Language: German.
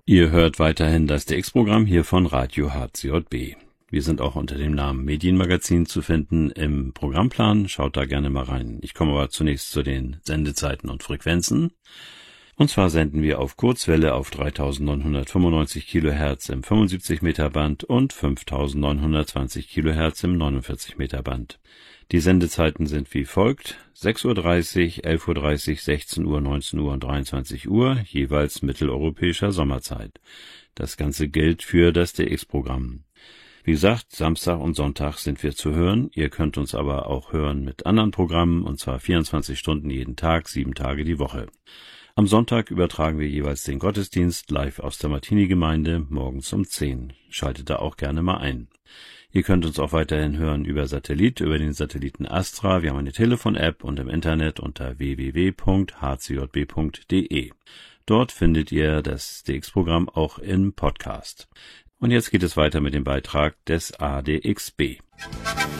Ihr hört weiterhin das DX-Programm hier von Radio HCJB. Wir sind auch unter dem Namen Medienmagazin zu finden im Programmplan. Schaut da gerne mal rein. Ich komme aber zunächst zu den Sendezeiten und Frequenzen. Und zwar senden wir auf Kurzwelle auf 3995 Kilohertz im 75 Meter Band und 5920 Kilohertz im 49 Meter Band. Die Sendezeiten sind wie folgt: 6:30 Uhr, 11:30 Uhr, 16 Uhr, 19 Uhr und 23 Uhr, jeweils mitteleuropäischer Sommerzeit. Das Ganze gilt für das DX-Programm. Wie gesagt, Samstag und Sonntag sind wir zu hören. Ihr könnt uns aber auch hören mit anderen Programmen, und zwar 24 Stunden jeden Tag, 7 Tage die Woche. Am Sonntag übertragen wir jeweils den Gottesdienst live aus der Martini-Gemeinde morgens um 10. Schaltet da auch gerne mal ein. Ihr könnt uns auch weiterhin hören über Satellit, über den Satelliten Astra. Wir haben eine Telefon-App und im Internet unter www.hcjb.de. Dort findet ihr das DX-Programm auch im Podcast. Und jetzt geht es weiter mit dem Beitrag des ADXB.